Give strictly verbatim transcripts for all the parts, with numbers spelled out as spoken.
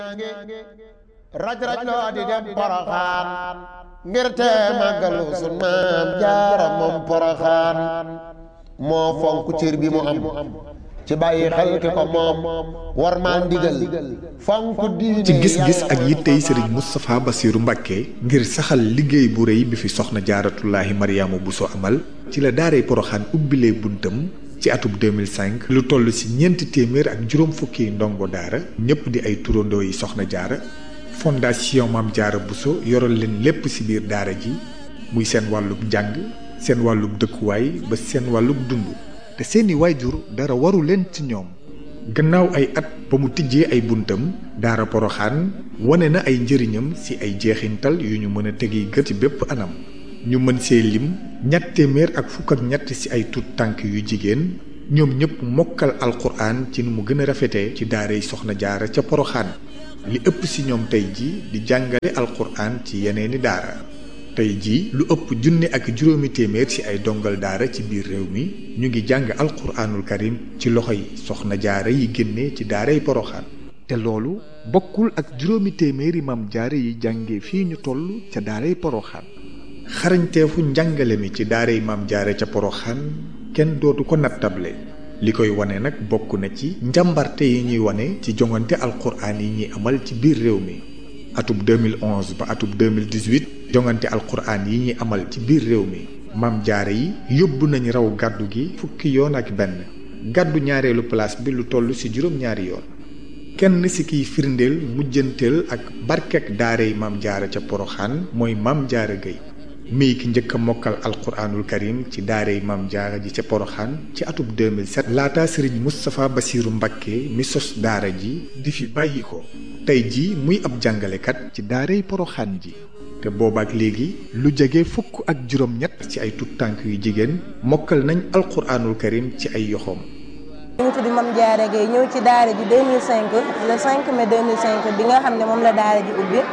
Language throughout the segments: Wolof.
raj raj loo di dem Poroxaan ngir te màggalu sun maam jaara moom Poroxaan moo fonk cër bi mu am ci bàyyi xel ki ko moom war maa ndigal fonk diine ci gis-gis ak yittey sëriñ Moustapha Bassirou Mbacké ngir saxal liggéey bu rëy bi fi soxna jaaratullaahi Mariama Bousso amal ci la daaray Poroxaan ubbilee buntam ci atub deux mille cinq lu toll ci ñeenti téeméer ak juróom fukki ndongo daara ñëpp di ay turandoo yi soxna jaara fondation Maam Jaara Bousso yoral leen lépp ci biir daara ji muy seen wàllub njàng seen wàllub dëkkuwaay ba seen wàllub dund te seeni waajur dara waru leen ci ñoom. gannaaw ay at ba mu tijjee ay buntam daara Poroxaan wane na ay njëriñam ci ay jeexintal yu ñu mën a tegi gët ci bépp anam ñu mën see lim ñett téeméer ak fukk ak ñett ci ay tut tànk yu jigéen ñoom ñëpp mokkal alquran ci nu mu gën a rafetee ci daaray soxna jaara ca Poroxaan li ëpp ci ñoom tey ji di jàngale alquran ci yeneeni daara tey ji lu ëpp junni ak juróomi téeméer ci ay dongal daara ci biir réew mi ñu ngi jàng alquranul karim ci loxoy soxna jaara yi génnee ci daaray Poroxaan te loolu bokkul ak juróomi téeméeri maam jaara yi jànge fii ñu toll ca daaray Poroxaan xarañteefu njàngale mi ci daaray maam jaara ca Poroxaan kenn dootu ko nattable li koy wane nag bokk na ci njàmbarte yi ñuy wane ci jongante alquran yi ñuy amal ci biir réew mi atub deux mille onze ba atub deux mille dix-huit jongante alquran yi ñuy amal ci biir réew mi maam jaara yi yóbbu nañu raw gàddu gi fukki yoon ak benn gàddu ñaareelu place bi lu toll ci juróom-ñaari yoon kenn ci kiy firndeel mujjanteel ak barkek daaray maam jaara ca Poroxaan mooy maam jaara Gueye mii ki njëkk a mokkal alquranul karim ci daaray maam jaara ji ca Poroxaan ci atub deux mille sept laata sëriñ Moustapha Bassirou Mbacké mi sos daara ji di fi bàyyi ko tey ji muy ab jàngalekat ci daaray Poroxaan ji te boobaak léegi lu jege fukk ak juróom-ñett ci ay tut tànk yu jigéen mokkal nañ alquranul karim ci ay yoxoom. ñu ngi tudd Mame Diarra Gueye ñëw ci daara ji deux mille cinq le cinq mai deux mille cinq bi nga xam ne moom la daara ji ubbi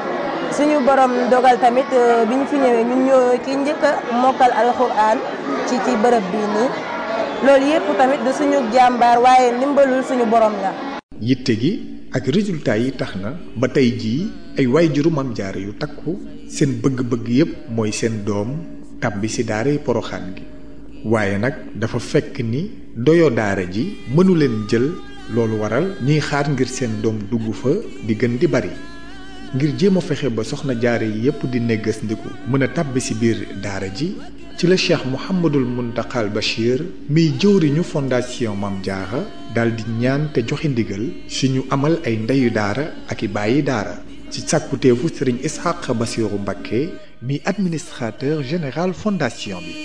suñu borom dogal tamit bi ñu fi ñëwee ñun ñoo ki njëkk a mokkal alquran ci ci bërëb bii nii loolu yëpp tamit du suñu jàmbaar waaye ndimbalul suñu borom la. yitte gi ak résultat yi tax na ba tey jii ay waajuru Maam Jaara yu takku seen bëgg-bëgg yépp mooy seen doom tàbbi ci daaray Poroxaan gi waaye nag dafa fekk ni doyo daara ji mënu leen jël loolu waral ñuy xaar ngir seen doom dugg fa di gën di bari ngir jéem a fexe ba soxna jaara yi yépp di néggas ndiku mën a tàbbi ci biir daara ji ci la Cheikh Mouhamadul Muntaxal Bachir miy jëwriñu fondation Maam Jaara dal di ñaan te joxe ndigal suñu amal ay ndeyu daara ak i bàyyi daara ci sàkkuteefu sëriñ Ishaq Bassirou Mbacké mi administrateur général fondation bi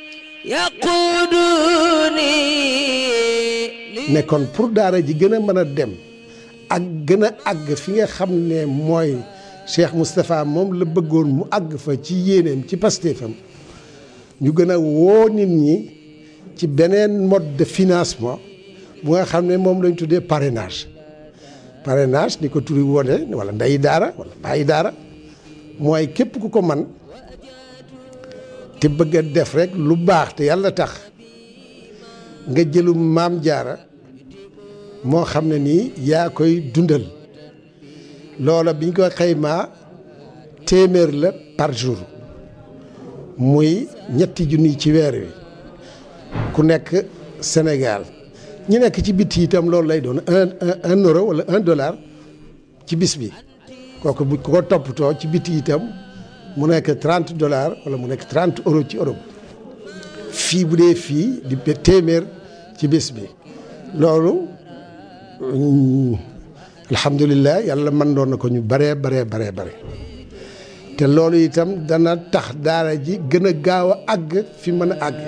nekkoon pour daara ji gën a mën a dem ak gën a àgg fi nga xam ne mooy Cheikh Moustapha moom la bëggoon mu àgg fa ci yéeneem ci pastéefam ñu gën a woo nit ñi ci beneen mode de financement bu nga xam ne moom lañ tuddee parrainage parrainage ni ko turi wone wala ndeyi daara wala bàyyi daara mooy képp ku ko man te bëgg a def rek lu baax te yàlla tax nga jëlum maam jaara moo xam ne nii yaa koy dundal loola biñ ko xaymaa téeméer la par jour muy ñetti junni ci weer wi ku nekk Sénégal ñi nekk ci biti itam loolu lay doon un un euro wala un dollar ci bis bi kooku bu ko toppatoo ci biti itam mu nekk trente dollars wala mu nekk trente euros ci Europe fii bu dee fii di téeméer ci bis bi loolu alhamdulilah yàlla mën doon na ko ñu baree baree baree bare te loolu itam dana tax daara ji gën a gaaw a àgg fi mën a àgg.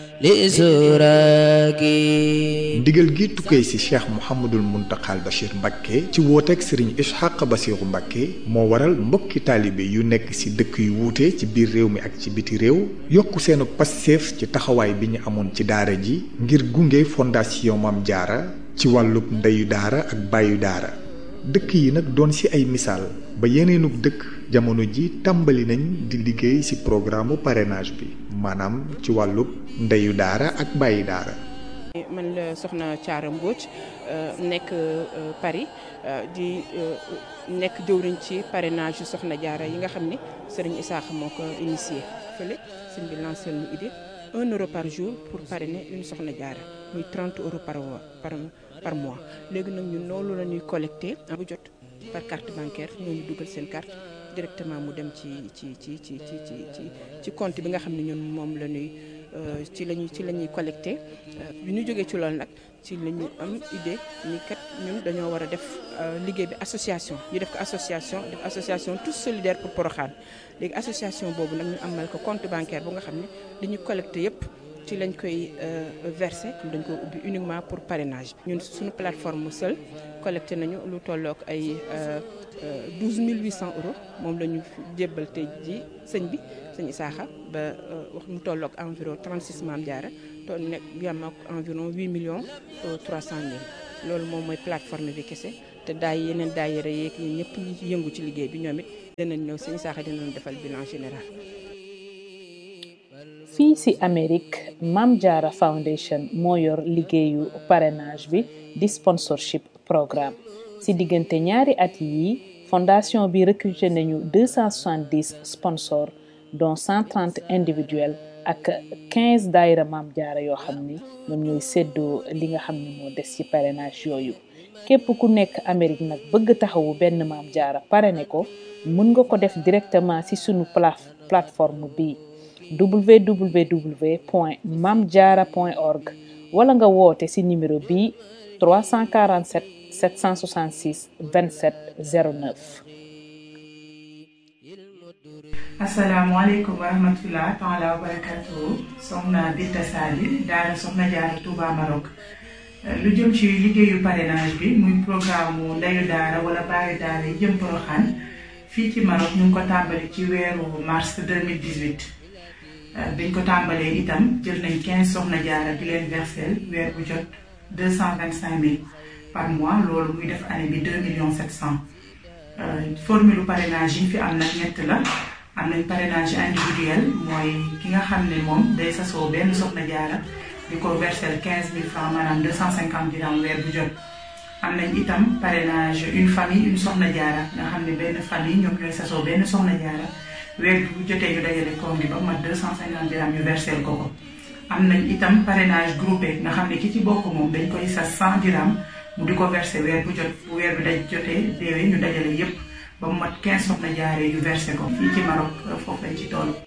ndigal gi tukkee ci Cheikh Mouhamadul Muntaxal Bachir Mbacké ci wooteeg Serigne Ishaq Bassirou Mbacké moo waral mbokki taalibe yu nekk ci dëkk yu wuute ci biir réew mi ak ci biti réew yokk seenu passeef ci taxawaay bi ñu amoon ci daara ji ngir gunge fondation Maam Jaara ci wàllub ndeyu daara ak bàyyu daara dëkk yi nag doon ci ay misaal ba yeneenug dëkk jamono ji tàmbali nañ di liggéey ci programme parrainage bi maanaam ci wàllub ndeyu daara ak bàyyi daara man la soxna Thiara Mbodj nekk Paris di nekk jëwriñ ci parrainage yu soxna Diarra yi nga xam ni Serigne Issakha moo ko initié fële sëñ bi lancé lu idée un euro par jour pour parrainer une soxna Diarra muy trente euros par par par mois léegi nag ñun loolu la ñuy collecté bu jot par carte bancaire ñoo ñu dugal seen carte directement mu dem ci ci ci ci ci ci ci compte bi nga xam ne ñun moom la ñuy ci lañuy ci la ñuy collecté bi ñu jógee ci loolu nag ci la ñu am idée ni kat ñun dañoo war a def liggéey bi association ñu def ko association def association tous solidaires pour Porokhane léegi association boobu nag ñu amal ko compte bancaire bu nga xam ne li ñu collecté yëpp ci lañ koy versé dañ ko ubbi uniquement pour parrainage ñun suñu plateforme seul collecté nañu lu tollook ay douze mille huit cents euros moom la ñu jébbal tey ji sëñ bi sëñ Issakha ba wax mu tollook environ trente-six Mame Diarra to nekk yam ak environ huit millions trois cent mille loolu moom mooy plateforme bi kese te daay yeneen daayira yeeg ñun ñëpp ñi ci yëngu ci liggéey bi ñoom it dinañ ñëw sëñ Issakha dinañ defal bilan général. fii ci Amérique Mame Diarra Foundation moo yor liggéeyu parrainage bi di sponsorship programme ci diggante ñaari at yi fondation bi recruté nañu deux cent soixante-dix sponsors dont cent trente individuels ak quinze daayira Mame Diarra yoo xam ni ñoom ñooy séddoo li nga xam ne moo des ci parrainage yooyu képp ku nekk Amérique nag bëgg taxawu benn Mame Diarra parrainé ko mën nga ko def directement ci sunu plateforme bi w w w point mame diarra point org wala nga woote ci numéro bi trois cent quarante-sept sept cent soixante-six vingt-sept zéro neuf. asalaamaaleykum wa rahmatulah taala wa barakatuh soxna Binta Sali daara soxna Diarra Touba Maroc lu jëm ci liggéeyu parrainage bi muy programme mu ndeyu daara wala baayu daara yi jëm Porokhane fii ci Maroc ñu ngi ko tàmbali ci weeru mars deux mille dix-huit biñ ko tàmbalee itam jël nañ quinze soxna Diarra di leen versel weer bu jot deux cent vingt-cinq mille par mois loolu muy def année bi deux millions sept cents formule parrainage yi fi am nag ñett la am nañ parrainage individuel mooy ki nga xam ne moom day sasoo benn soxna Diarra di ko versel quinze mille francs maanaam deux cent cinquante dirhams weer bu jot am nañ itam parrainage une famille une soxna Diarra nga xam ne benn famille ñoom ñooy sasoo benn soxna Diarra weer bu jotee ñu dajale koom bi ba mat deux cent cinquante dirhams ñu versel ko ko am nañ itam parrainage groupé nga xam ne ki ci bokk moom dañ koy sas cent dirhams mu di ko versé weer bu jot bu weer bi daj jotee déwee ñu dajale yépp ba mu mat quinze soxna Diarra yu versé ko fii ci Maroc foofu lañ ci toll.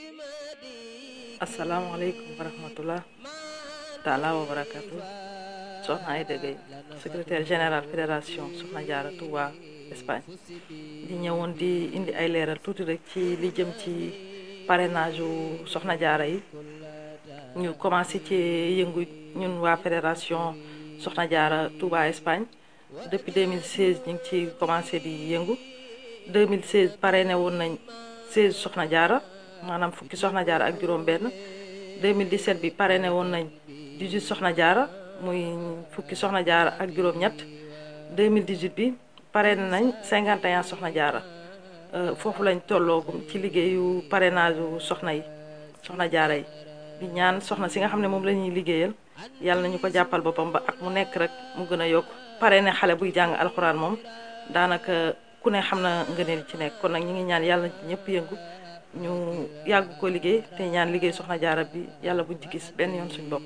asalaamaaleykum wa rahmatullah taala wa barakatu soxna Aïda Gueye secrétaire général fédération soxna Diarra Touba Espagne di ñëwoon di indi ay leeral tuuti rek ci li jëm ci parrainage u soxna Diarra yi ñu commencé ci yëngu ñun waa fédération soxna Diarra Touba Espagne depuis deux mille seize ñu ngi ci commencé di yëngu deux mille seize parrainé woon nañ seize soxna Diarra maanaam fukki soxna Diarra ak juróom benn deux mille dix-sept bi parrainé woon nañ dix-huit soxna Diarra muy fukki soxna Diarra ak juróom ñett deux mille dix-huit bi parrainé nañ cinquante et un soxna Diarra foofu lañ tolloogum ci liggéeyu parrainage u soxna yi soxna Diarra yi di ñaan soxna si nga xam ne moom la ñuy liggéeyal yàlla nañu ko jàppal boppam ba ak mu nekk rek mu gën a yokk parrainé xale buy jàng alxuraan moom daanaka ku ne xam na ngëneel ci nekk kon nag ñi ngi ñaan yàlla ñëpp yëngu ñu yàgg ko liggéey te ñaan liggéey soxna Diarra bi yàlla buñ ci gis benn yoon suñu bopp.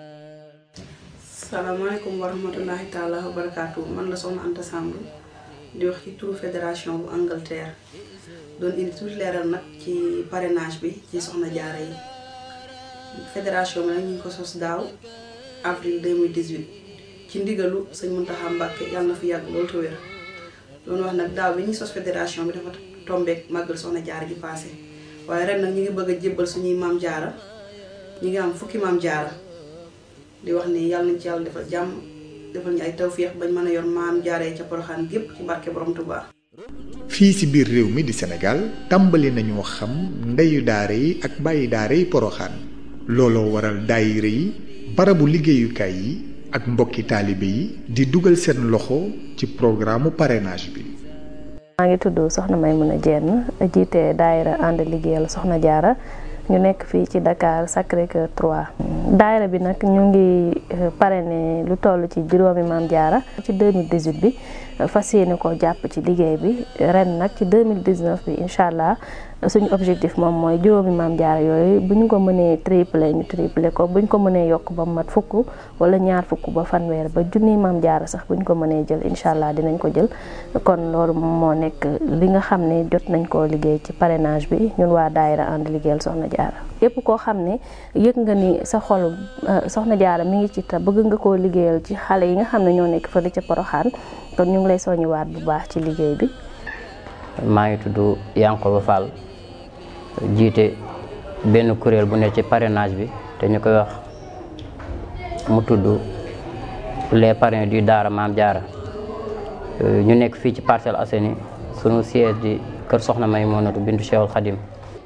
salaamaaleykum wa rahmatullahi taala wa barakaatu man la soxna Anta Samb di wax ci turu fédération bu Angleterre doon indi tuuti leeral nag ci parrainage bi ci soxna Diarra yi fédération bi nag ñu ngi ko sos daaw avril deux mille dix-huit ci ndigalu sëñ Mountakha Mbacké yàlla na fi yàgg loolu te wér doon wax nag daaw bi ñuy sos fédération bi dafa tombeek màggal soxna Diarra ji passé waaye ren nag ñu ngi bëgg a jébbal suñuy Mame Diarra ñu ngi am fukki Mame Diarra di wax ni yàlla nañ ci yàlla defal jàmm defal ñu ay tawféex bañ mën a yor Mame Diarra ca Porokhane gépp ci barke borom Touba. fii ci biir réew mi di Sénégal tàmbali nañu xam ndeyu daara yi ak bàyyi daara yi Porokhane looloo waral daayira yi barabu liggéeyukaay yi ak mbokki taalibe yi di dugal seen loxo ci programme parrainage bi. maa ngi tudd Soxna Maymuna Jenn jiite daayira ànd liggéeyal Soxna Diarra ñu nekk fii ci Dakar Sacré-Cœur trois daayira bi nag ñu ngi parrainé lu toll ci juróomi Maam Jaara ci deux mille dix-huit bi fas yéene ko jàpp ci liggéey bi ren nag ci deux mille dix-neuf bi incha allah suñu objectif moom mooy juróomi Maam Jaara yooyu bu ñu ko mënee triplé ñu triplé ko bu ñu ko mënee yokk ba mat fukk wala ñaar fukk ba fanweer ba junni Maam Jaara sax bu ñu ko mënee jël incha allah dinañ ko jël kon loolu moo nekk li nga xam ne jot nañ koo liggéey ci parrainage bi ñun waa daayira ànd liggéeyal Soxna Jaara képp koo xam ne yëg nga ni sa xol Soxna Jaara mi ngi ci ta bëgg nga koo liggéeyal ci xale yi nga xam ne ñoo nekk fële ca Poroxaan kon ñu ngi lay soññiwaat bu baax ci liggéey bi. maa ngi tudd Yankoba Fall jiite benn kuréel bu nekk ci parrainage bi te ñu koy wax mu tudd les parrains du Daara Maam Jaara ñu nekk fii ci Parcelles Assainies sunu siège di kër Soxna Maymunatu bintu Cheikhul Khadim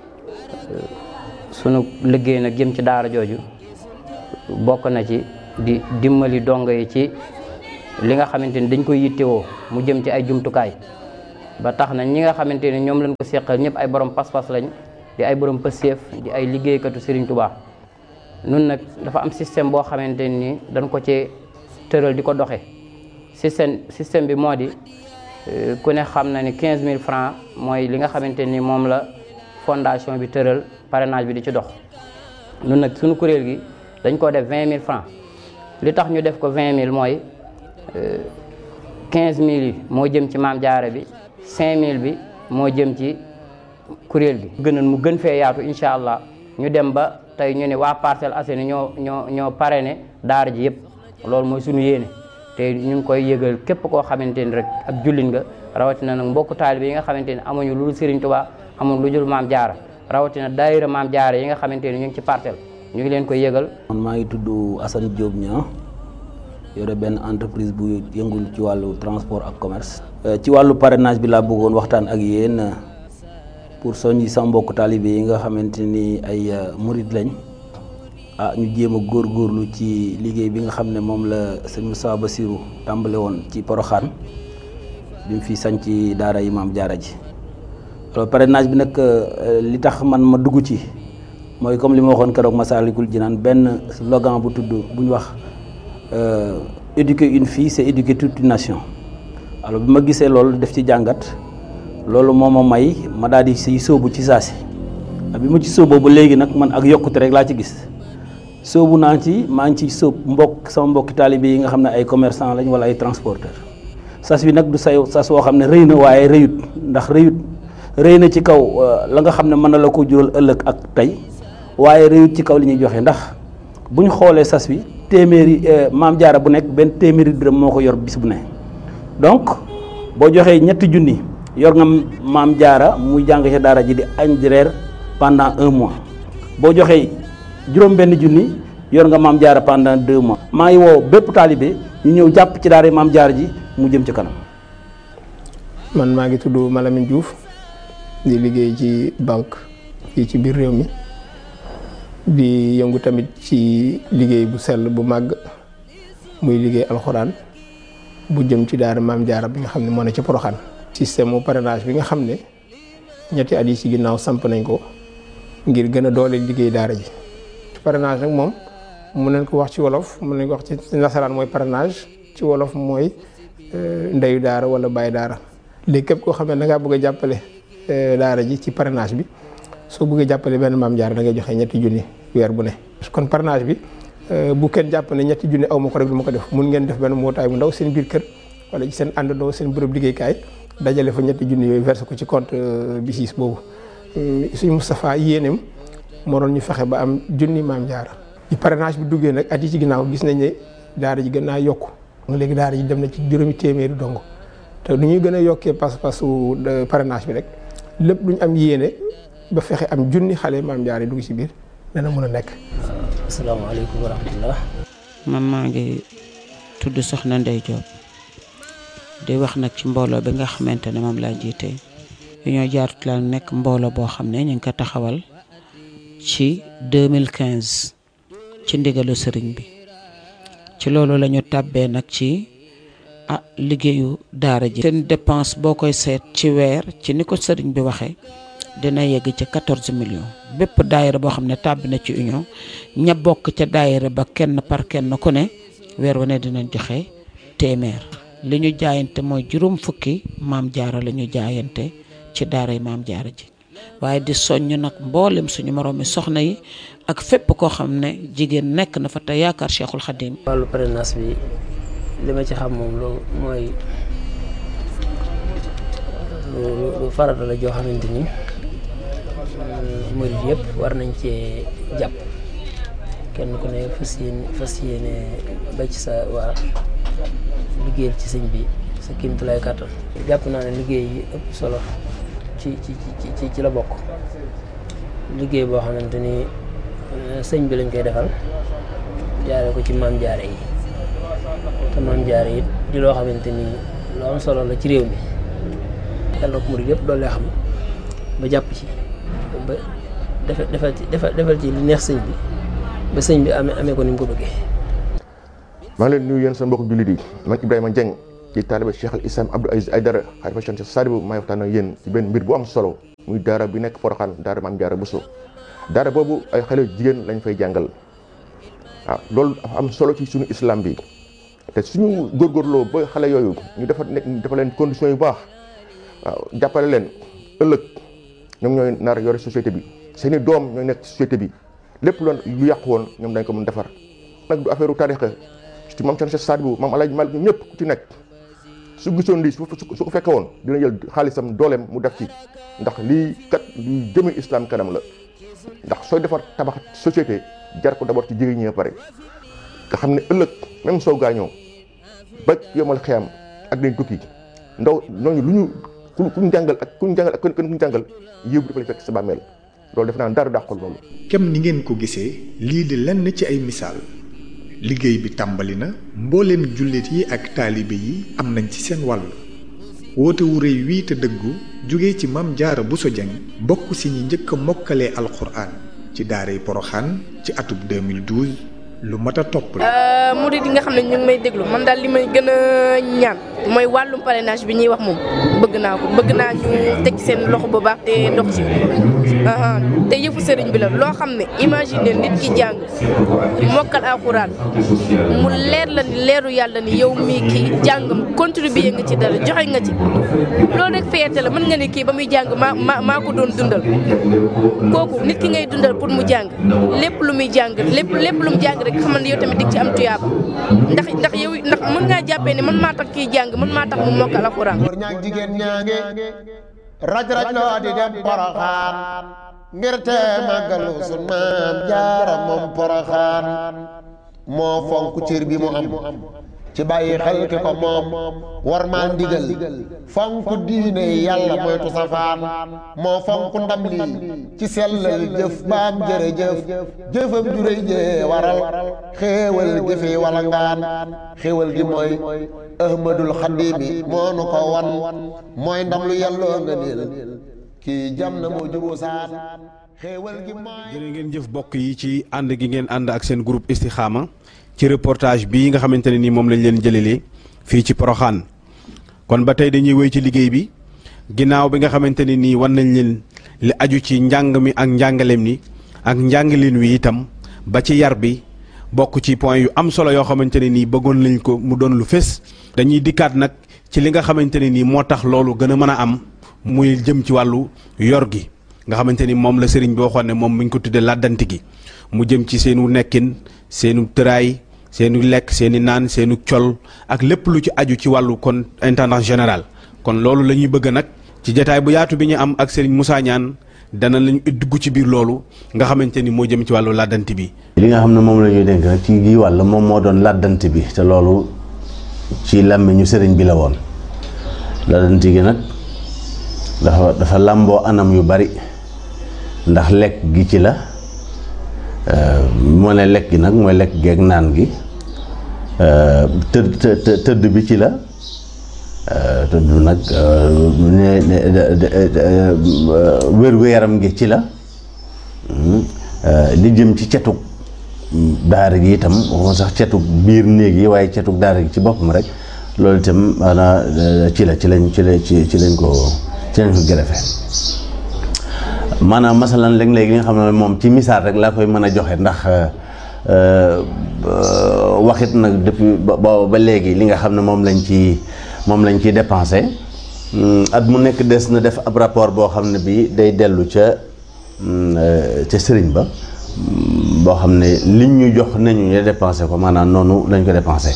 sunu liggéey nag jëm ci daara jooju bokk na ci di dimbali dongo yi ci li nga xamante ni dañ koy yittewoo mu jëm ci ay jumtukaay ba tax na ñi nga xamante ni ñoom lañ ko seqal ñëpp ay borom pas-pas lañ di ay borom pëseef di ay liggéeykatu Serigne Touba nun nag dafa am système boo xamante ni dañ ko ci tëral di ko doxe système système bi moo di ku ne xam na ni quinze mille francs mooy li nga xamante ni moom la fondation bi tëral parrainage bi di ci dox nun nag suñu kuréel gi dañ ko def vingt mille francs li tax ñu def ko vingt mille mooy quinze mille yi moo jëm ci Maam Jaara bi cinq mille bi moo jëm ci kuréel gi gënoon mu gën fee yaatu incha allah ñu dem ba tey ñu ne waa Parcelles Assainies ñoo ñoo ñoo parrainé daara ji yëpp loolu mooy suñu yéene te ñu ngi koy yëgal képp koo xamante ni rek ak jullit nga rawatina nag mbokku taalibe yi nga xamante ni amuñu lu dul Serigne Touba amuñu lu dul Maam Jaara rawatina daayira Maam Jaara yi nga xamante ni ñu ngi ci parcelle ñu ngi leen koy yëgal. man maa ngi tudd Assane Diop Niang yore benn entreprise bu yëngul ci wàllu transport ak commerce. ci wàllu parrainage bi laa bëggoon waxtaan ak yéen pour soññi sama mbokku taalibe yi nga xamante ni ay murid lañ ah ñu jéem a góorgóorlu ci liggéey bi nga xam ne moom la sëñ Moussa Bassirou tàmbale woon ci Poroxaan bi mu fi sañ ci daara yi Maam Jaara ji. alors parrainage bi nag li tax man ma dugg ci mooy comme li ma waxoon keroog Masaalikul Jinaan benn slogan bu tudd bu ñu wax éduquer une fille c'est éduquer toute une nation. alors bi ma gisee loolu def ci jàngat loolu moo ma may ma daal di siy sóobu ci saasi bi ma ci sóoboo ba léegi nag man ak yokkute rek laa ci gis sóobu naa ci maa ngi ci sóob mbokk sama mbokki taalibe yi nga xam ne ay commerçant lañ wala ay transporteur sas bi nag du say sas woo xam ne rëy na waaye rëyut ndax rëyut rëy na ci kaw la nga xam ne mën na la ko jural ëllëg ak tey waaye rëyut ci kaw li ñuy joxe ndax bu ñu xoolee sas wi téeméeri Maam Jaara bu nekk benn téeméeri dërëm moo ko yor bis bu ne donc boo joxee ñetti junni yor nga Maam Jaara muy jàng ci daara ji di añ di reer pendant un mois boo joxee juróom benn junni yor nga Maam Jaara pendant deux mois. maa ngi woo bépp taalibe ñu ñëw jàpp ci daara Maam Jaara ji mu jëm ci kanam. man maa ngi tudd Malamine Diouf di liggéey ci banque fii ci biir réew mi di yëngu tamit ci liggéey bu sell bu màgg muy liggéey alxuraan bu jëm ci daara Maam Jaara bi nga xam ne moo ne ci Poroxaan. système mu parrainage bi nga xam ne ñetti at yi ci ginnaaw samp nañ ko ngir gën a doole liggéey daara ji. parrainage nag moom mën nañ ko wax ci wolof mën nañ ko wax ci nasaraan mooy parrainage ci wolof mooy ndeyu daara wala baay daara. léegi képp koo xam ne da ngaa bëgg a jàppale daara ji ci parrainage bi soo bëggee jàppale benn Maam Jaara da ngay joxe ñetti junni weer bu ne. kon parrainage bi bu kenn jàpp ne ñetti junni aw ma ko rek du ma ko def mun ngeen def benn mbootaay bu ndaw seen biir kër wala ci seen àndandoo seen bërëb liggéeykaay dajale fa ñetti junni yooyu versé ko ci compte BICIS boobu. suñu Moustapha yéeneem moo doon ñu fexe ba am junni Maam Jaara. ci parrainage bi duggee nag at yi ci ginnaaw gis nañ ne daara ji gën naa yokku léegi daara ji dem na ci juróomi téeméeri dongo te nu ñuy gën a yokkee pas-pasu parrainage bi rek lépp lu ñu am yéene ba fexe am junni xale Maam Jaara yi dugg ci biir dana mën a nekk. asalaamaaleykum wa rahmatulah. man maa ngi tudd Soxna Ndey Diop di wax nag ci mbooloo bi nga xamante ne moom laa jiite Union Jaaratu la nekk mbooloo boo xam ne ñu ngi ko taxawal ci deux mille quinze ci ndigalu sëriñ bi ci loolu la ñu tàbbee nag ci ah liggéeyu daara ji. seen dépense boo koy seet ci weer ci ni ko sëriñ bi waxee dina yegg ci quatorze millions bépp daayira boo xam ne tàbbi na ci union ña bokk ca daayira ba kenn par kenn ku ne weer wu ne dinañ joxe téeméer li ñu jaayante mooy juróom fukki maam jaara la ñu jaayante ci daaray maam jaara ji waaye di soññ nag mboolem suñu moroomi soxna yi ak fépp koo xam ne jigéen nekk na fa te yaakaar Cheikhul Khadim. wàllu parrainage bi li ma ci xam moom lu mooy lu farata la joo xamante ni murid yëpp war nañ cee jàpp kenn ku ne fas yéene fas yéene ba ci sa waa liggéeyal ci sëñ bi sa kéemtulaay kàttan. jàpp naa ne liggéey yi ëpp solo ci ci ci ci la bokk liggéey boo xamante ni sëñ bi lañ koy defal jaare ko ci maam jaare yi te maam jaare yi di loo xamante ni lu am solo la ci réew mi yàlla ko murid yëpp doole xam ba jàpp ci ba defal defal ci defal ci li neex sëñ bi ba sëñ bi amee amee ko ni mu ko bëggee. maa ngi leen nuyu yéen sa mbokk jullit yi man Ibrahima Dieng ci taaliba Cheikh al Islam Abdou Aziz Aïdara xalifa Cheikh Sadibou maay waxtaan ak yéen ci benn mbir bu am solo muy daara bi nekk Porokhane daara Maam Jaara Bousso daara boobu ay xale jigéen lañ fay jàngal waaw loolu dafa am solo ci suñu islam bi te suñu góorgóorloo ba xale yooyu ñu dafa nekk dafa leen conditions yu baax waaw jàppale leen ëllëg ñoom ñooy nar yore société bi seeni doom ñooy nekk société bi lépp loon lu yàqu woon ñoom dañ ko mën defar nag du affaire u tarixa ci maam Cheikh Sadibou maam Alaaji Malik ñëpp ku ci nekk su gisoon lii su su ko fekke woon dina jël xaalisam dooleem mu def ci ndax lii kat luy jëme islam kanam la ndax sooy defar tabax société jar ko d'abord ci jigéen ñi ba pare nga xam ne ëllëg même soo gaañoo ba yomal xiyam ak dañ tukki ndaw ñooñu lu ñu ku ku ñu jàngal ak ku ñu jàngal ak ku ñu jàngal yëw bi dafa lay fekk sa bàmmeel loolu def naa dara dàqul loolu. kem ni ngeen ko gisee lii di lenn ci ay misaal liggéey bi tàmbali na mbooleem jullit yi ak taalibe yi am nañ ci seen wàll woote wu rëy wii te dëggu jóge ci Maam Jaara Bousso Dieng bokk si ñi njëkk a mokkalee alxuraan ci daaray Porokhane ci atub deux mille douze lu mat a topp la. murid yi nga xam ne ñu ngi may déglu man daal li may gën a ñaan mooy wàllum parrainage bi ñuy wax moom bëgg naa ko bëgg naa ñu teg seen loxo bu baax te dox ci te yëfu sëriñ bi la loo xam ne imagine nit ki jàng mokkal alxuraan mu leer la ni leeru yàlla ni yow mii kii jàngam contribuer nga ci dara joxe nga ci loolu rek fierté la mën nga ne kii ba muy jàng maa maa maa ko doon dundal kooku nit ki ngay dundal pour mu jàng lépp lu muy jàng lépp lépp lu mu jàng rek xamal ne yow tamit dig ci am tuyaaba ndax ndax yow ndax mën ngaa jàppee ne man maa tax kii jàng man maa tax mu mokkal alxuraan. ñaag jigéen ñaange raj raj loo di dem Porokhane ngir te màggalu sun maam jaara moom Porokhane moo fonk cër bi mu am ci bàyyi xel ki ko moom war maa ndigal fonk diine yàlla moytu safaan moo fonk ndam lii ci sellal jëf baam jërëjëf jëfam juréy jee waral xéewal gi fi wala ngaan xéewal gi mooy ahmadul xadimi moo nu ko wan mooy ndam lu yàlloo nga niil kii jam na moo juboo saan xéewal gi mooy. jërë ngeen jëf bokk yi ci ànd gi ngeen ànd ak seen groupe Istikhama ci reportage bii nga xamante ne nii moom lañ leen jëlelee fii ci Porokhane kon ba tey dañuy wéy ci liggéey bi ginnaaw bi nga xamante ne nii wan nañ leen li aju ci njàng mi ak njàngaleem ni ak njàngaleen wi itam ba ci yar bi bokk ci point yu am solo yoo xamante ne nii bëggoon nañ ko mu doon lu fés. dañuy dikkaat nag ci li nga xamante ne nii moo tax loolu gën a mën a am muy jëm ci wàllu yor gi nga xamante ni moom la sëriñ bi waxoon ne moom mi ngi ko tuddee làddanti gi mu jëm ci seenu nekkin seenu tëraay seenu lekk seeni naan seenu col ak lépp lu ci aju ci wàllu kon intendant général kon loolu la ñuy bëgg nag ci jataay bu yaatu bi ñu am ak Serigne Moussa Niane dana lañu dugg ci biir loolu nga xamante ni moo jëm ci wàllu làddanti bi. li nga xam ne moom la ñuy dénk nag ci gii wàll moom moo doon làddanti bi te loolu ci làmmiñu sëriñ bi la woon làddanti gi nag dafa dafa làmboo anam yu bari ndax lekk gi ci la. moo ne lekk gi nag mooy lekk geeg naan gi tëdd tëdd bi ci la tëdd nag wér-gu-yaram gi ci la li jëm ci cetug daara gi itam waxuma sax cetug biir néeg yi waaye cetug daara gi ci boppam rek loolu itam maanaam ci la ci lañ ci la ci ci lañ ko ci lañ ko gërëfe maanaam masalan léeg-léeg li nga xam ne moom ci misaal rek laa koy mën a joxe ndax waxit nag depuis ba ba léegi li nga xam ne moom lañ ci moom lañ ciy dépensé at mu nekk des na def ab rapport boo xam ne bii day dellu ca ca sëriñ ba boo xam ne liñ ñu jox nañu ñu dépensé ko maanaam noonu lañ ko dépensé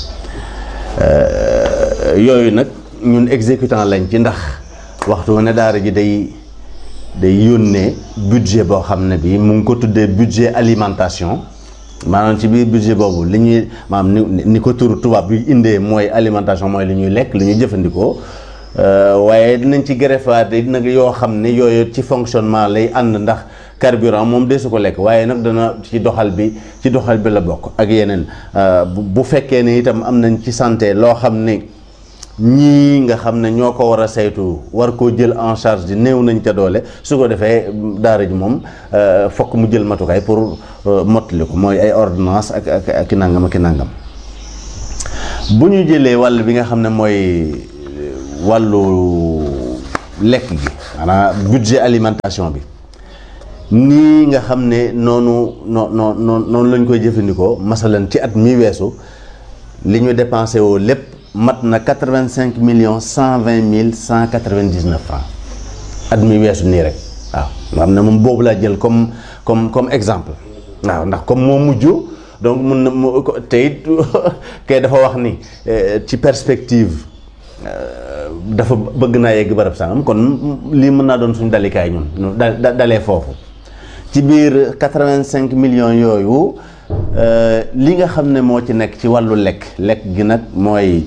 yooyu nag ñun exécutant lañ ci ndax waxtu ne daara ji day day yónnee budget boo xam ne bii mu ngi ko tuddee budget alimentation maanaam ci biir budget boobu li ñuy maanaam ni ni ko turu tubaab bi indee mooy alimentation mooy li ñuy lekk li ñuy jëfandikoo waaye dinañ ci greffaat yi nag yoo xam ne yooyu ci fonctionnement lay ànd ndax carburant moom desu ko lekk waaye nag dana ci doxal bi ci doxal bi la bokk ak yeneen bu fekkee ne itam am nañ ci santé loo xam ne ñii nga xam ne ñoo ko war a saytu war koo jël en charge di néew nañ ca doole su ko defee daara ji moom fokk mu jël matukaay pour mottali ko mooy ay ordonnance ak ak ak nangam ak nangam bu ñu jëlee wàll bi nga xam ne mooy wàllu lekk gi maanaam budget alimentation bi nii nga xam ne noonu noo noo noonu lañ koy jëfandikoo masalan ci at mi weesu li ñu dépensé woo lépp mat na quatre-vingt-cinq millions cent vingt mille cent quatre-vingt-dix-neuf francs at mi weesu nii rek waaw nga xam ne moom boobu laa jël comme comme comme exemple waaw ndax comme moo mujj donc mun na mu te it kay dafa wax ni ci perspective dafa bëgg naa yegg barab sangam kon lii mën naa doon suñu dalikaay ñun da dalee foofu ci biir quatre-vingt-cinq millions yooyu li nga xam ne moo ci nekk ci wàllu lekk lekk gi nag mooy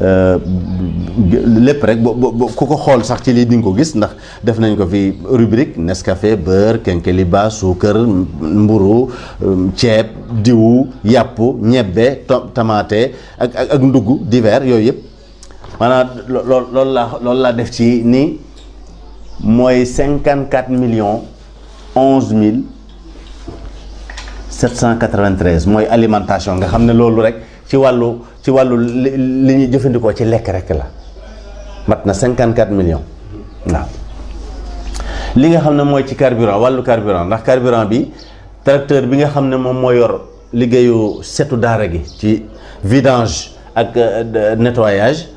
lépp rek bo ku ko xool sax ci lii di nga ko gis ndax def nañ ko fi rubrique Nescafé beurre kenkeliba suukar mburu ceeb diwu yàpp ñebbe tamaate ak ak ndugg divers yooyu yëpp maanaam lool loolu laa loolu laa def ci ni mooy cinquante quatre millions onze mille sept cent quatre-vingt-treize mooy alimentation nga xam ne loolu rek ci wàllu ci wàllu li ñuy jëfandikoo ci lekk rek la mat na cinquante quatre millions waaw li nga xam ne mooy ci carburant wàllu carburant ndax carburant bi tracteur bi nga xam ne moom moo yor liggéeyu setu daara gi ci vidange ak nettoyage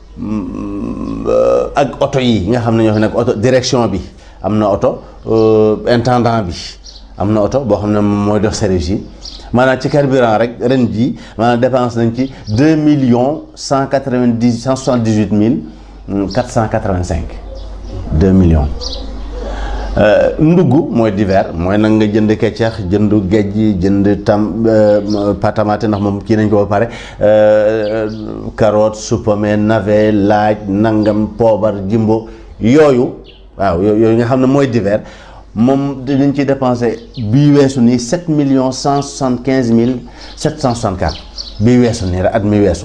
ak oto yi nga xam ne ñoo fi nekk oto direction bi am na oto intendant bi am na oto boo xam ne mooy dox service yi maanaam ci carburant rek ren ji maanaam dépense nañ ci deux millions cent quatre-vingt-dix cent soixante-dix-huit mille quatre cent quatre-vingt-cinq deux millions ndugg mooy divers mooy nag nga jënd keccax jënd géej jënd tam patamate ndax moom kii nañ ko ba pare carotte supame navet laaj nangam poobar jimbo yooyu waaw yooyu nga xam ne mooy divers moom dinañ ci dépensé bii weesu nii sept millions cent soixante quinze mille sept cent soixante quatre bii weesu nii rek at mi weesu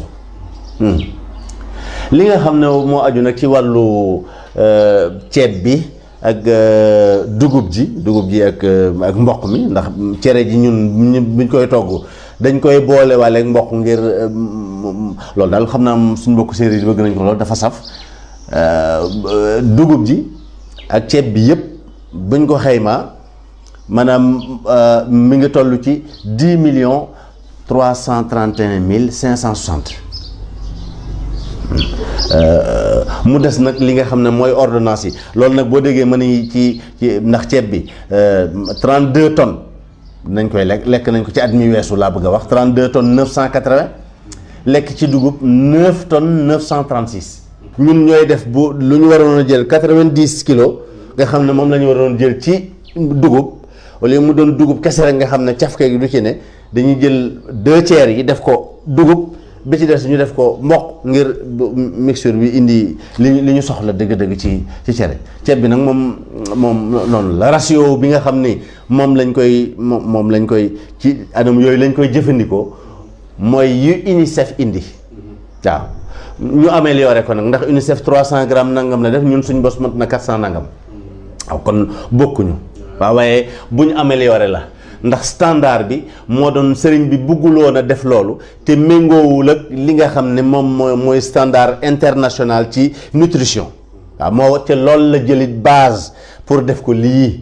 li nga xam ne moo aju nag ci wàllu ceeb bi ak dugub ji dugub ji ak ak mboq mi ndax cere ji ñun buñ koy togg dañ koy boole waale ak mboq ngir loolu daal xam naa suñ mbokk séeréer yi bëgg nañ ko loolu dafa saf dugub ji ak ceeb bi yëpp buñ ko xaymaa maanaam mi ngi toll ci dix millions trois cent trente et un mille cinq cent soixante mu des nag li nga xam ne mooy ordonnance yi loolu nag boo déggee mën nañu ci ci ndax ceeb bi trente-deux tonnes nañ koy lekk lekk nañ ko ci at mi weesu laa bëgg a wax trente-deux tonnes neuf cent quatre-vingts lekk ci dugub neuf tonnes neuf cent trente-six ñun ñooy def bu lu ñu waroon a jël quatre-vingt-dix kilos nga xam ne moom la ñu waroon jël ci dugub wala mu doon dugub kese rek nga xam ne cafka gi du ci ne dañuy jël deux tiers yi def ko dugub bi ci des ñu def ko mboq ngir mixture bi indi li li ñu soxla dëgg-dëgg ci ci cere ceeb bi nag moom moom noonu la ratio bi nga xam ni moom lañ koy moom moom lañ koy ci anam yooyu lañ koy jëfandikoo mooy yu UNICEF indi waaw ñu amélioré ko nag ndax UNICEF trois cent grammes nangam la def ñun suñ bos mat na quatre cent nangam waaw kon bokkuñu waaw waaye bu ñu amélioré la ndax standard bi moo doon sëriñ bi bugguloon a def loolu te méngoowul ak li nga xam ne moom mooy mooy standard international ci nutrition waaw moo te loolu la jëlit base pour def ko lii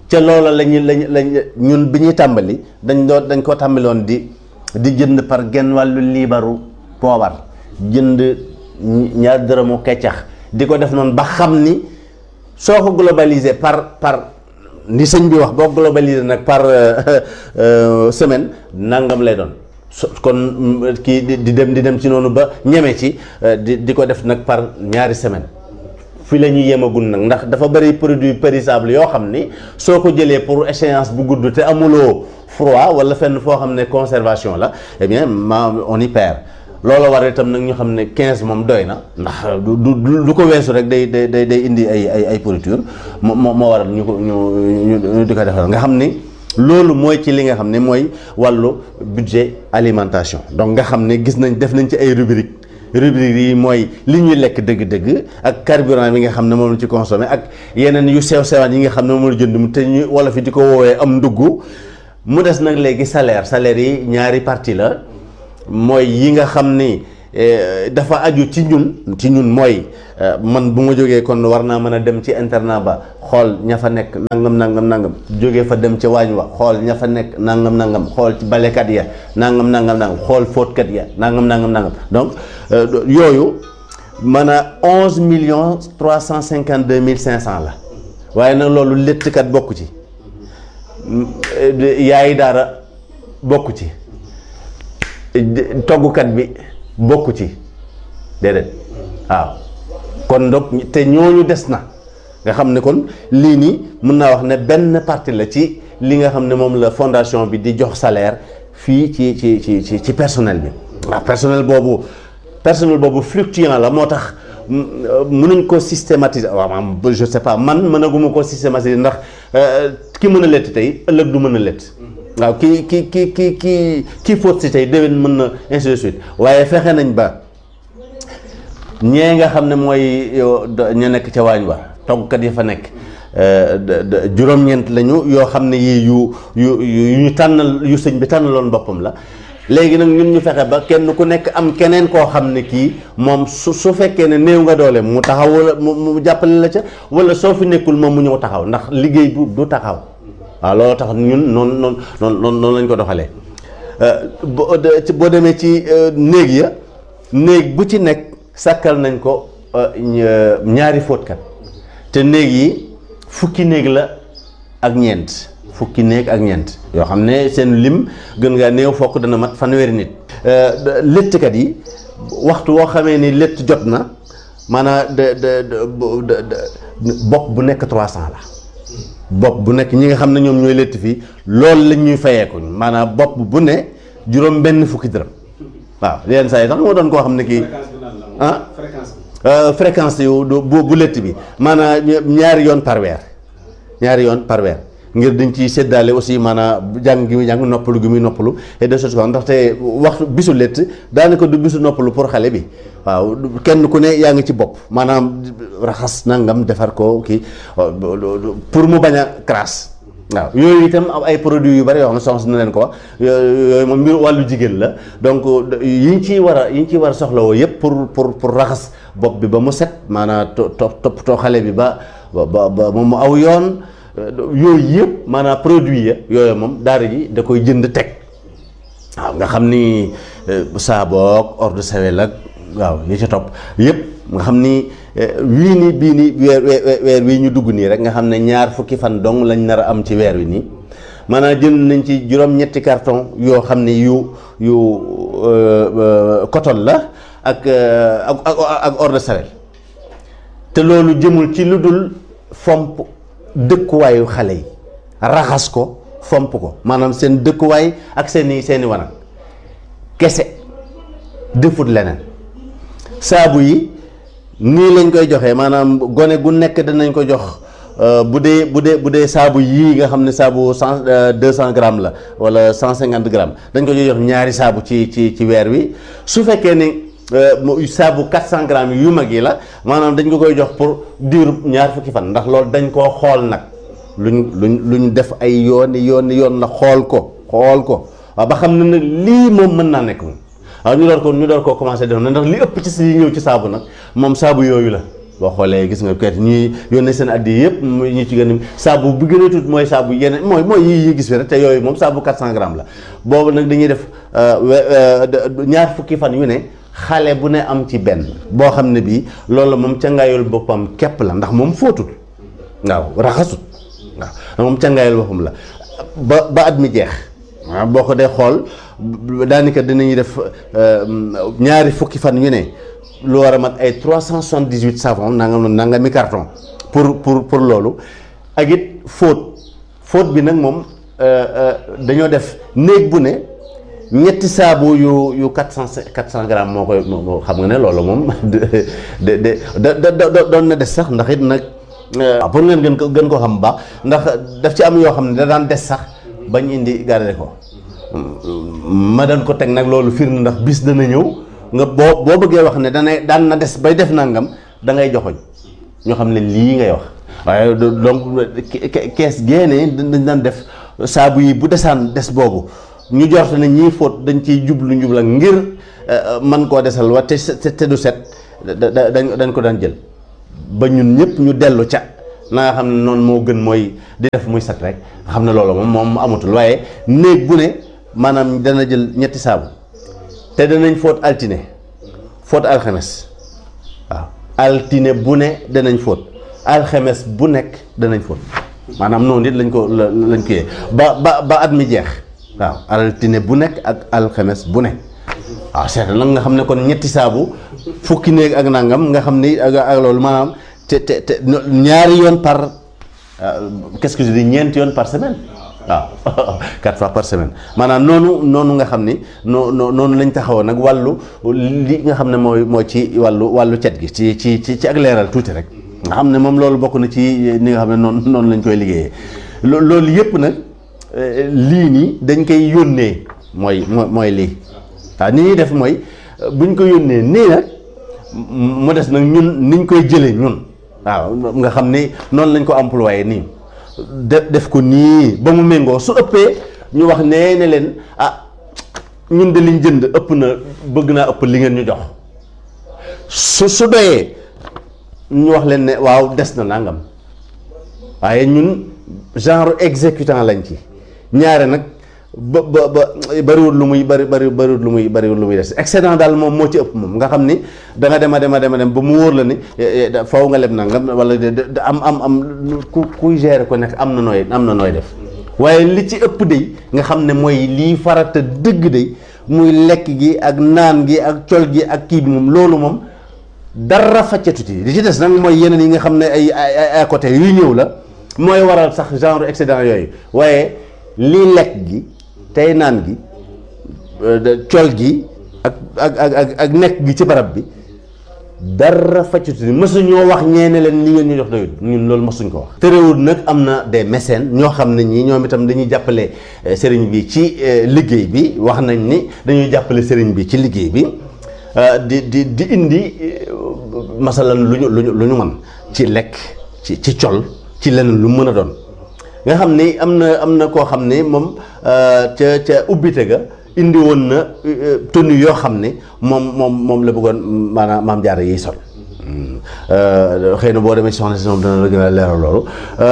ca loola lañu lañ lañ ñun bi ñuy tàmbali dañ doon dañ ko tàmbaloon di di jënd par genn wàllu liibaru poobar jënd ñaar dërëmu keccax di ko def noonu ba xam ni soo ko globaliser par par ni sëñ bi wax boo globaliser nag par semaine nangam lay doon kon kii di dem di dem ci noonu ba ñeme ci di di ko def nag par ñaari semaine fi la ñuy yemagul nag ndax dafa bëri produit périssable yoo xam ni soo ko jëlee pour échéance bu gudd te amuloo froid wala fenn foo xam ne conservation la eh bien ma on y perd loolu war itam nag ñu xam ne quinze moom doy na ndax du du du ko weesu rek day day day day indi ay ay ay pourriture moo moo waral ñu ko ñu ñu di ko defal nga xam ni loolu mooy ci li nga xam ne mooy wàllu budget alimentation donc nga xam ne gis nañ def nañ ci ay rubrique rubrique yi mooy li ñuy lekk dëgg-dëgg ak carburant bi nga xam ne moom la ci consommé ak yeneen yu sew sewaan yi nga xam ne moom la jënd mu te ñu wala fi di ko woowee am ndugg mu des nag léegi salaire salaire yi ñaari partie la mooy yi nga xam ni dafa aju ci ñun ci ñun mooy man bu ma jógee kon war naa mën a dem ci internat ba xool ña fa nekk nangam nangam nangam jógee fa dem ca waañ wa xool ña fa nekk nangam nangam xool ci balekat ya nangam nangam nangam xool fóotkat ya nangam nangam nangam donc yooyu mën a onze millions trois cent cinquante deux mille cinq cent la waaye nag loolu léttkat bokku ci yaayi daara bokku ci toggukat bi bokku ci déedéet waaw kon donc te ñooñu des na nga xam ne kon lii nii mën naa wax ne benn partie la ci li nga xam ne moom la fondation bi di jox salaire fii ci ci ci ci ci personnel bi waaw personnel boobu personnel boobu fluctuant la moo tax mënuñ ko systématiser waaw maanaam je sais pas man mënaguma ko systématiser ndax ki mën a lett tey ëllëg du mën a lett waaw ki ki ki ki ki kii fóot si tey déwén mën na ainsi de suite waaye fexe nañ ba ñee nga xam ne mooy ña nekk ca waañ wa toggkat yi fa nekk juróom-ñeent lañu yoo xam ne yii yu yu yu ñu tànnal yu sëñ bi tànnaloon boppam la léegi nag ñun ñu fexe ba kenn ku nekk am keneen koo xam ne kii moom su su fekkee ne néew nga doole mu taxaw wala mu jàppale la ca wala soo fi nekkul moom mu ñëw taxaw ndax liggéey bu du taxaw waaw loolu tax ñun noonu noonu noonu noonu lañ ko doxalee boo demee ci néeg ya néeg bu ci nekk sàkkal nañ ko ñaari fóotkat te néeg yi fukki néeg la ak ñeent fukki néeg ak ñeent yoo xam ne seen lim gën ngaa néew fokk dana mat fanweeri nit léttkat yi waxtu woo xamee ni létt jot na maanaam de de bopp bu nekk trois cent la bopp bu nekk ñi nga xam ne ñoom ñooy létt fii loolu lañ ñuy fayeekuñ maanaam bopp bu ne juróom benn fukki dërëm waaw yenn saa yi sax moo doon koo xam ne kii ah fréquence yu bu bu létt bi maanaam ñaari yoon par weer ñaari yoon par weer ngir dañ ci séddaale aussi maanaam jàng gi muy jàng noppalu gi muy noppalu et de choses comme ndaxte waxtu bisu létt daanaka du bisu noppalu pour xale bi waaw kenn ku ne yaa ngi ci bopp maanaam raxas nangam defar ko kii pour mu bañ a crasse waaw yooyu itam ay produits yu bari yoo xam ne soxna na leen ko wax yooyu moom mbir wàllu jigéen la donc yi ñu ciy war a yi ñu ciy war a soxlawoo yëpp pour pour pour raxas bopp bi ba mu set maanaam to toppatoo xale bi ba ba ba mu aw yoon yooyu yëpp maanaam produit ya yooyu moom daara ji da koy jënd teg waaw nga xam ni saaboog eau de Javel ak waaw yi ci topp yëpp nga xam ni wii nii bii nii weer weer wii ñu dugg nii rek nga xam ne ñaar fukki fan dong lañ nar a am ci weer wi nii maanaam jënd nañ ci juróom-ñetti carton yoo xam ne yu yu coton la ak ak ak eau de Javel te loolu jëmul ci lu dul fomp dëkkuwaayu xale yi raxas ko fomp ko maanaam seen dëkkuwaay ak seeni seeni wanag kese defut leneen saabu yi nii lañ koy joxee maanaam gone gu nekk danañ ko jox bu dee bu dee bu dee saabu yii nga xam ne saabu cent deux cent grammes la wala cent cinquante grammes dañ ko jox ñaari saabu ci ci ci weer wi su fekkee ni saabu quatre cent grammes yu mag yi la maanaam dañ ko koy jox pour diiru ñaar fukki fan ndax loolu dañ koo xool nag luñ luñ luñ def ay yooni yooni yoon la xool ko xool ko waaw ba xam ne nag lii moom mën naa nekk moom waaw ñu door ko ñu door koo commencé def na ndax li ëpp ci si ñëw ci saabu nag moom saabu yooyu la boo xoolee gis nga kayit ñuy yónnee seen addi yëpp ñu ci gën a saabu bu gën a tuut mooy saabu yeneen mooy mooy yi yi gis fi rek te yooyu moom saabu quatre cent grammes la boobu nag dañuy def ñaar fukki fan yu ne xale bu ne am ci benn boo xam ne bii loolu moom cangaayul boppam képp la ndax moom fóotul waaw raxasut waaw moom cangaayul boppam la ba ba at mi jeex waaw boo ko dee xool daanaka dinañuy def ñaari fukki fan yu ne lu war a mat ay trois cent soixante-dix-huit savon nangam nangami carton pour pour pour loolu ak it fóot fóot bi nag moom dañoo def néeg bu ne ñetti saabu yu yu quatre cent quatre cent grammes moo koy moo xam nga ne loolu moom de de de doon na des sax ndax it nag pour ngeen gën ko gën ko xam bu baax ndax daf ci am yoo xam ne da daan des sax bañ indi garder ko ma daan ko teg nag loolu firnde ndax bis dana ñëw nga boo boo bëggee wax ne dana daan na des bay def nangam da ngay joxoñ ñoo xam ne lii ngay wax waaye donc kees génne dañ daan def saabu yi bu desaan des boobu ñu jorte ne ñii fóot dañ ciy jublu njubla ngir man koo desal wa te te du set dañ dañ ko daan jël ba ñun ñëpp ñu dellu ca na nga xam ne noonu moo gën mooy di def muy set rek nga xam ne loolu moom moom amatul waaye néeg bu ne maanaam dana jël ñetti saabu te danañ fóot altine fóot alxames waaw altine bu ne danañ fóot alxames bu nekk danañ fóot maanaam noonu it lañ ko lañ ko yee ba ba ba at mi jeex waaw altine bu nekk ak alxames bu nekk waaw seetal nag nga xam ne kon ñetti saabu fukki néeg ak nangam nga xam ni ak ak loolu maanaam te te te ñaari yoon par qu'est-ce que je dis ñeenti yoon par semaine waaw quatre fois par semaine maanaam noonu noonu nga xam ni noo noonu lañ taxawoon nag wàllu li nga xam ne mooy mooy ci wàllu wàllu cet gi ci ci ci ci ak leeral tuuti rek nga xam ne moom loolu bokk na ci ni nga xam ne noonu noonu lañ koy liggéeyee loolu yëpp nag lii nii dañ koy yónnee mooy mooy lii waaw ni ñuy def mooy buñ ko yónnee nii nag mu des nag ñun niñ koy jëlee ñun waaw nga xam ni noonu lañ ko employé nii def def ko nii ba mu méngoo su ëppee ñu wax nee ne leen ah ñun de liñ jënd ëpp na bëgg naa ëpp li ngeen ñu jox su su doyee ñu wax leen ne waaw des na nangam waaye ñun genre exécutant lañ ci ñaare nag ba ba ba bariwul lu muy bari bari bariwul lu muy bariwul lu muy des excédent daal moom moo ci ëpp moom nga xam ni da nga dem a dem a dem a dem ba mu wóor la ni faw nga leb nangam wala am am am ku kuy gérer ko nekk am na nooy am na nooy def waaye li ci ëpp de nga xam ne mooy lii farata dëgg de muy lekk gi ak naan gi ak col gi ak kii bi moom loolu moom dara faccatuti li ci des nag mooy yeneen yi nga xam ne ay ay à côté yu ñëw la mooy waral sax genre excédent yooyu waaye lii lekk gi tey naan gi col gi ak ak ak ak nekk gi ci barab bi dara faccatu ni mësuñoo wax ñeene leen li ngeen ñu jox doyut ñun loolu mësuñ ko wax. terewul nag am na des mécènes ñoo xam ne ñii ñoom itam dañuy jàppale sëriñ bi ci liggéey bi wax nañ ni dañuy jàppale sëriñ bi ci liggéey bi di di di indi masalan lu ñu lu ñu lu ñu mën ci lekk ci ci col ci leneen lu mën a doon. nga xam ni am na am na koo xam ne moom ca ca ubbite ga indi woon na tenue yoo xam ne moom moom moom la bëggoon maanaam maam jaara yiy sol xëy na boo demee soxna si moom dana la gën a leeral loolu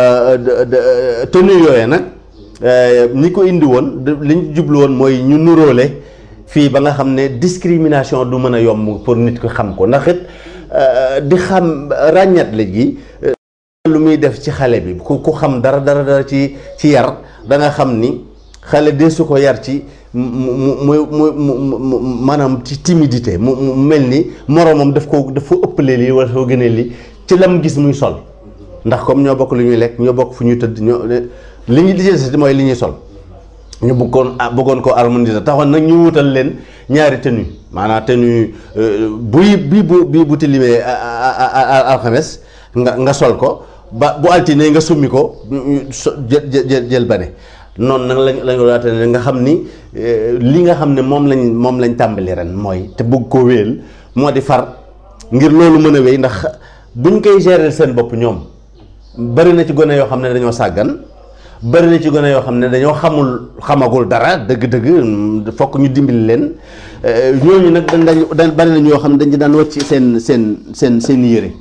tenue yooyu nag ñi ko indi woon li ñu jublu woon mooy ñu nuróole fii ba nga xam ne discrimination du mën a yomb pour nit ko xam ko ndax it di xam ràññat la gi lu muy def ci xale bi ku ku xam dara dara dara ci ci yar da nga xam ni xale de su ko yar ci mu mu mu maanaam ci timidité mu mu mel ni moroomam daf ko daf ko ëppalee lii wala soo gënee lii ci lam gis muy sol ndax comme ñoo bokk lu ñuy lekk ñoo bokk fu ñuy tëdd ñoo li ñu li ci mooy li ñuy sol ñu bëggoon bëggoon ko harmoniser taxoon nag ñu wutal leen ñaari tenue maanaam tenue buy bii bu bii bu tilimee alxames nga nga sol ko ba bu altine nga summi ko jël jël jël bane noonu nag lañ lañ ko daate nga xam ni li nga xam ne moom lañ moom lañ tàmbali ren mooy te bëgg koo wéel moo di far ngir loolu mën a wéy ndax buñ koy gérer seen bopp ñoom bari na ci gone yoo xam ne dañoo sàggan bari na ci gone yoo xam ne dañoo xamul xamagul dara dëgg-dëgg fokk ñu dimbali leen ñooñu nag dañ dañ bari na ñoo xam ne dañ ci daan wàcc seen seen seen seen yére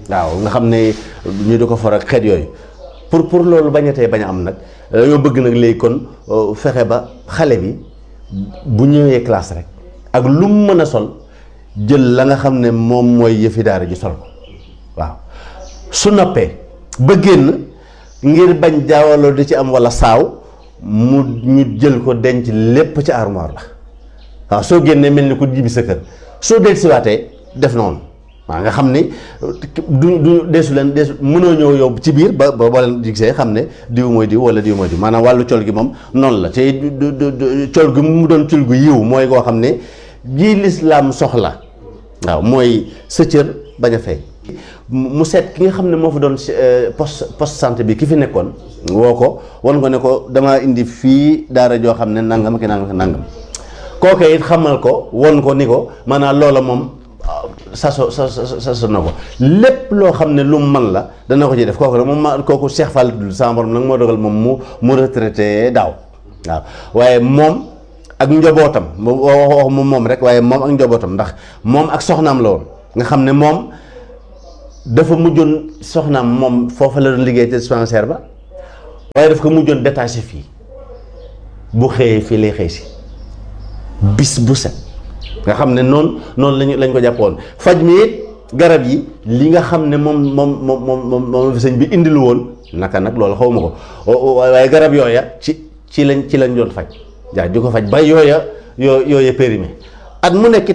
waaw nga xam ne ñu di ko for ak xeet yooyu pour pour loolu bañatee bañ a am nag dañoo bëgg nag léegi kon fexe ba xale bi bu ñëwee classe rek ak lu mu mën a sol jël la nga xam ne moom mooy yëfi daara ji sol ko waaw su noppee ba génn ngir bañ jaawaloo di ci am walla saaw mu ñu jël ko denc lépp ci armoire la waaw soo génnee mel ni ku jibi sa kër soo del siwaatee def noonu waaw nga xam ni du du deesu leen deesu mënoo ñëw yow ci biir ba ba boo leen gisee xam ne diw mooy diw wala diw mooy diw maanaam wàllu col gi moom noonu la te du col gi mu doon col gu yiw mooy koo xam ne ji lislaam soxla waaw mooy sa cër bañ a feeñ mu seet ki nga xam ne moo fa doon poste poste santé bi ki fi nekkoon woo ko wan ko ne ko damaa indi fii daara joo xam ne nangam ki nangam ki nangam kooke it xamal ko won ko ni ko maanaam loola moom saso sa saso na ko lépp loo xam ne lu mu man la dana ko ci def kooku nag moom ma kooku Cheikh Fall tudd sama borom nag moo dogal moom mu mu retraité daaw waaw waaye moom ak njobootam wax moom moom rek waaye moom ak njobootam ndax moom ak soxnaam la woon nga xam ne moom dafa mujjoon soxnaam moom foofa la doon liggéey te dispensaire ba waaye daf ko mujjoon détaché fii bu xëyee fii lay xëy si bis bu set nga xam ne noonu noonu lañu lañ ko jàppoon faj mi it garab yi li nga xam ne moom moom moom moom moom sëñ bi indilu woon naka nag loolu xaw ma ko waaye garab yooya ci ci lañ ci lañ doon faj jaa di ko faj ba yooya yoo yooya périmé at mu nekk